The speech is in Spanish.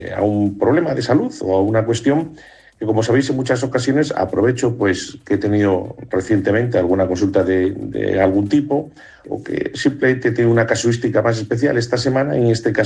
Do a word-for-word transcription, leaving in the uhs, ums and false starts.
a un problema de salud o a una cuestión que, como sabéis, en muchas ocasiones aprovecho pues que he tenido recientemente alguna consulta de, de algún tipo o que simplemente tiene una casuística más especial esta semana. En este caso